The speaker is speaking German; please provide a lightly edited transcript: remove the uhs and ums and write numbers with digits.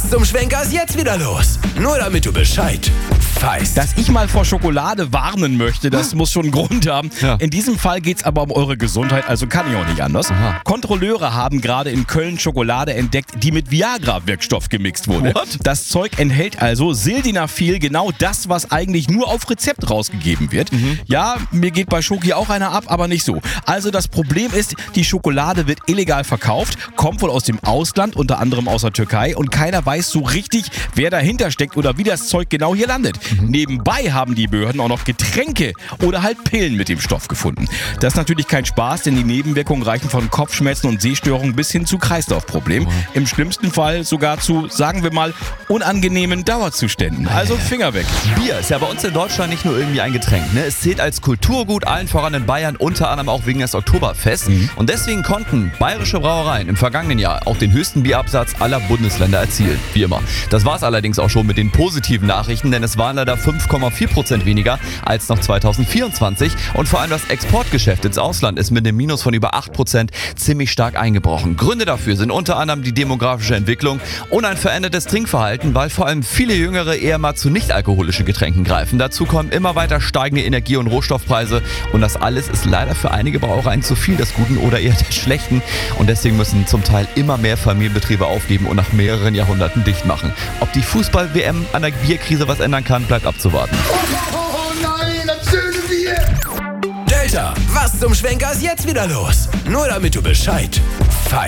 Was zum Schwenker ist jetzt wieder los? Nur damit du Bescheid weißt. Dass ich mal vor Schokolade warnen möchte, das muss schon einen Grund haben. Ja. In diesem Fall geht's aber um eure Gesundheit, also kann ich auch nicht anders. Aha. Kontrolleure haben gerade in Köln Schokolade entdeckt, die mit Viagra-Wirkstoff gemixt wurde. What? Das Zeug enthält also Sildenafil, genau das, was eigentlich nur auf Rezept rausgegeben wird. Ja, mir geht bei Schoki auch einer ab, aber nicht so. Also das Problem ist, die Schokolade wird illegal verkauft, kommt wohl aus dem Ausland, unter anderem aus der Türkei, und keiner weiß so richtig, wer dahinter steckt oder wie das Zeug genau hier landet. Nebenbei haben die Behörden auch noch Getränke oder halt Pillen mit dem Stoff gefunden. Das ist natürlich kein Spaß, denn die Nebenwirkungen reichen von Kopfschmerzen und Sehstörungen bis hin zu Kreislaufproblemen. Im schlimmsten Fall sogar zu, sagen wir mal, unangenehmen Dauerzuständen. Also Finger weg. Bier ist ja bei uns in Deutschland nicht nur irgendwie ein Getränk. Ne? Es zählt als Kulturgut, allen voran in Bayern, unter anderem auch wegen des Oktoberfests. Und deswegen konnten bayerische Brauereien im vergangenen Jahr auch den höchsten Bierabsatz aller Bundesländer erzielen. Wie immer. Das war es allerdings auch schon mit den positiven Nachrichten, denn es waren leider 5,4% weniger als noch 2024. Und vor allem das Exportgeschäft ins Ausland ist mit einem Minus von über 8% ziemlich stark eingebrochen. Gründe dafür sind unter anderem die demografische Entwicklung und ein verändertes Trinkverhalten, weil vor allem viele Jüngere eher mal zu nicht-alkoholischen Getränken greifen. Dazu kommen immer weiter steigende Energie- und Rohstoffpreise und das alles ist leider für einige Brauereien zu viel des Guten oder eher des Schlechten und deswegen müssen zum Teil immer mehr Familienbetriebe aufgeben und nach mehreren Jahrhunderten dicht machen. Ob die Fußball-WM an der Bierkrise was ändern kann, bleibt abzuwarten. Oh nein, das schöne Bier! Delta, was zum Schwenker ist jetzt wieder los? Nur damit du Bescheid weißt.